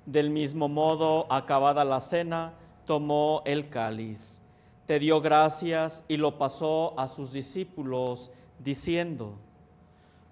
Del mismo modo, acabada la cena, tomó el cáliz, te dio gracias y lo pasó a sus discípulos, diciendo: